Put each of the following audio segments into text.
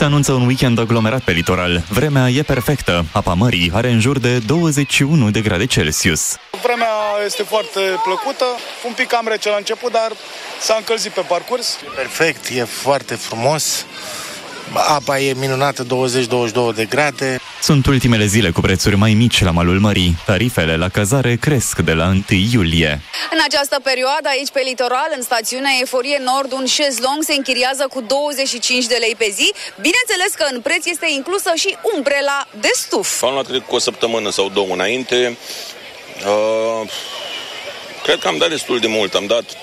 Se anunță un weekend aglomerat pe litoral. Vremea e perfectă. Apa mării are în jur de 21 de grade Celsius. Vremea este foarte plăcută, un pic cam rece la început, dar s-a încălzit pe parcurs. Perfect, e foarte frumos. Apa e minunată, 20-22 de grade. Sunt ultimele zile cu prețuri mai mici la malul mării. Tarifele la cazare cresc de la 1 iulie. În această perioadă, aici pe litoral, în stațiunea Eforie Nord, un șezlong se închiriază cu 25 de lei pe zi. Bineînțeles că în preț este inclusă și umbrela de stuf. Am luat, cred, cu o săptămână sau două înainte. Cred că am dat destul de mult. Am dat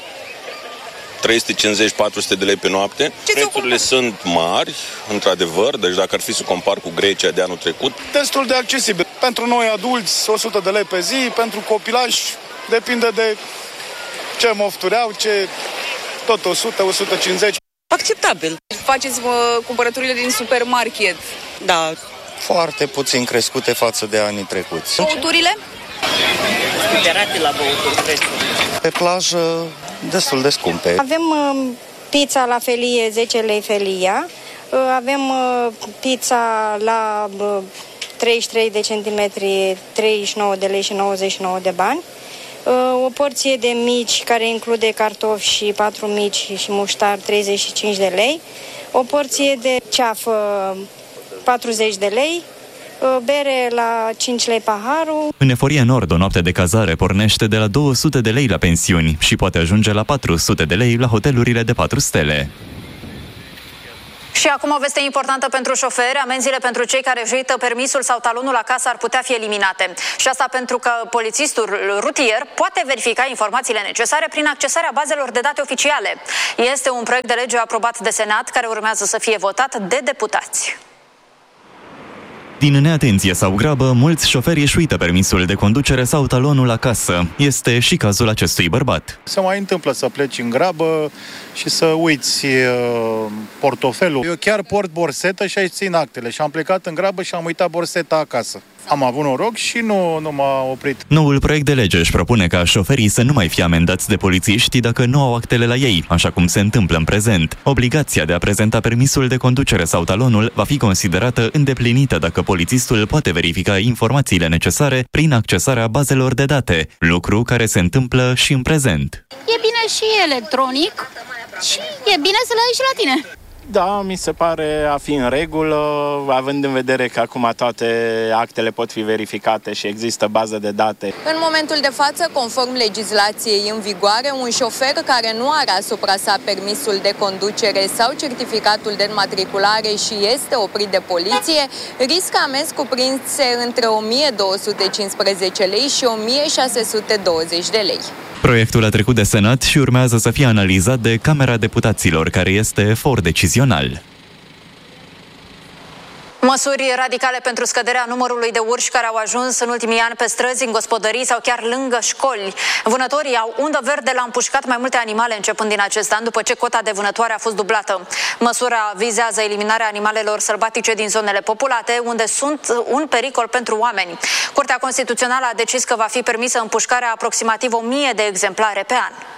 350-400 de lei pe noapte. Prețurile sunt mari, într-adevăr, deci dacă ar fi să compar cu Grecia de anul trecut. Destul de accesibil. Pentru noi adulți, 100 de lei pe zi, pentru copilași, depinde de ce mofturi au, tot 100-150. Acceptabil. Faceți cumpărăturile din supermarket? Da. Foarte puțin crescute față de anii trecuți. Băuturile? Scuderate la băuturi, prețuri. Pe plajă, destul de scumpe. Avem pizza la felie, 10 lei felia. Avem pizza la 33 de centimetri, 39 de lei și 99 de bani. O porție de mici care include cartofi și 4 mici și muștar, 35 de lei. O porție de ceafă, 40 de lei. Bere la 5 lei paharul. În Eforie Nord, o noapte de cazare pornește de la 200 de lei la pensiuni și poate ajunge la 400 de lei la hotelurile de 4 stele. Și acum o veste importantă pentru șoferi. Amenziile pentru cei care își uită permisul sau talonul acasă ar putea fi eliminate. Și asta pentru că polițistul rutier poate verifica informațiile necesare prin accesarea bazelor de date oficiale. Este un proiect de lege aprobat de Senat care urmează să fie votat de deputați. Din neatenție sau grabă, mulți șoferi își uită permisul de conducere sau talonul acasă. Este și cazul acestui bărbat. Se mai întâmplă să pleci în grabă și să uiți portofelul. Eu chiar port borsetă și aici țin actele și am plecat în grabă și am uitat borseta acasă. Am avut noroc și nu m-a oprit. Noul proiect de lege își propune ca șoferii să nu mai fie amendați de polițiști dacă nu au actele la ei, așa cum se întâmplă în prezent. Obligația de a prezenta permisul de conducere sau talonul va fi considerată îndeplinită dacă polițistul poate verifica informațiile necesare prin accesarea bazelor de date, lucru care se întâmplă și în prezent. E bine și electronic și e bine să le ai și la tine. Da, mi se pare a fi în regulă, având în vedere că acum toate actele pot fi verificate și există bază de date. În momentul de față, conform legislației în vigoare, un șofer care nu are asupra sa permisul de conducere sau certificatul de înmatriculare și este oprit de poliție, riscă amenzi cuprinse între 1215 lei și 1620 de lei. Proiectul a trecut de Senat și urmează să fie analizat de Camera Deputaților, care este for decizional. Măsuri radicale pentru scăderea numărului de urși care au ajuns în ultimii ani pe străzi, în gospodării sau chiar lângă școli. Vânătorii au undă verde la împușcat mai multe animale începând din acest an, după ce cota de vânătoare a fost dublată. Măsura vizează eliminarea animalelor sălbatice din zonele populate, unde sunt un pericol pentru oameni. Curtea Constituțională a decis că va fi permisă împușcarea aproximativ 1000 de exemplare pe an.